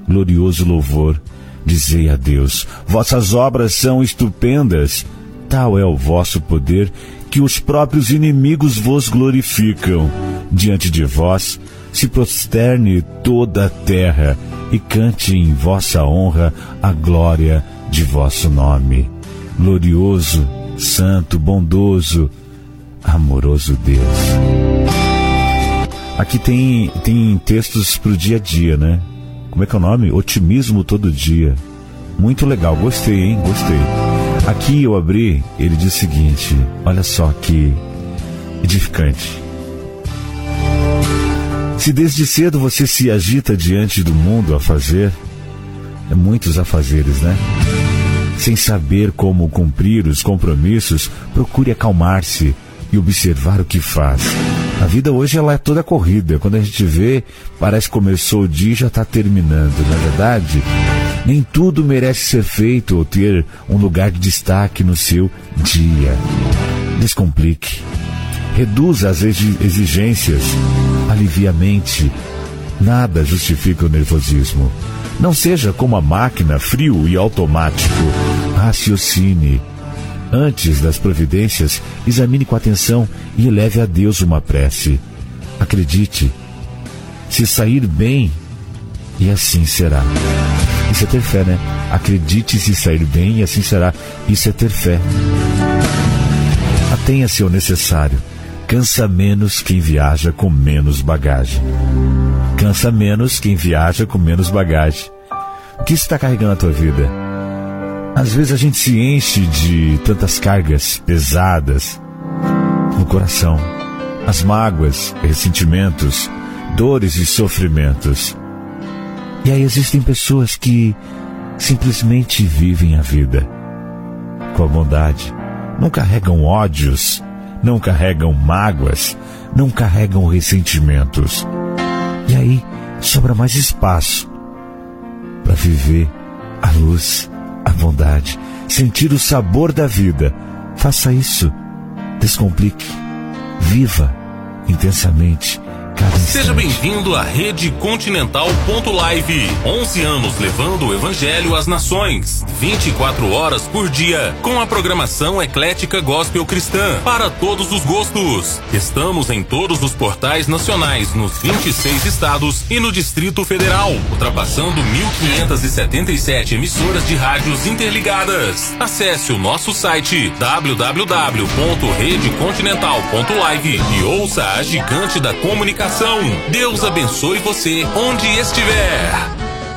glorioso louvor. Dizei a Deus, vossas obras são estupendas. Tal é o vosso poder que os próprios inimigos vos glorificam. Diante de vós se prosterne toda a terra e cante em vossa honra a glória de vosso nome. Glorioso, santo, bondoso, amoroso Deus. Aqui tem textos para o dia a dia, né? Como é que é o nome? Otimismo todo dia. Muito legal, gostei, hein? Gostei. Aqui eu abri, ele diz o seguinte, olha só que edificante. Se desde cedo você se agita diante do mundo a fazer, muitos afazeres, né? Sem saber como cumprir os compromissos, procure acalmar-se e observar o que faz. A vida hoje ela é toda corrida. Quando a gente vê, parece que começou o dia e já está terminando. Na verdade, nem tudo merece ser feito ou ter um lugar de destaque no seu dia. Descomplique. Reduza as exigências. Alivie a mente. Nada justifica o nervosismo. Não seja como a máquina, frio e automático. Raciocine. Antes das providências, examine com atenção e eleve a Deus uma prece. Acredite, se sair bem, e assim será. Isso é ter fé, né? Acredite se sair bem, e assim será. Isso é ter fé. Atenha-se ao necessário. Cansa menos quem viaja com menos bagagem. Cansa menos quem viaja com menos bagagem. O que está carregando a tua vida? Às vezes a gente se enche de tantas cargas pesadas no coração. As mágoas, ressentimentos, dores e sofrimentos. E aí existem pessoas que simplesmente vivem a vida com a bondade. Não carregam ódios, não carregam mágoas, não carregam ressentimentos. E aí sobra mais espaço para viver a luz, a bondade, sentir o sabor da vida. Faça isso. Descomplique. Viva intensamente cada instante. Seja bem-vindo à Rede Continental.live. 11 anos levando o Evangelho às nações. 24 horas por dia. Com a programação eclética gospel cristã. Para todos os gostos. Estamos em todos os portais nacionais, nos 26 estados e no Distrito Federal. Ultrapassando 1.577 emissoras de rádios interligadas. Acesse o nosso site www.redecontinental.live e ouça a gigante da comunicação. Deus abençoe você onde estiver.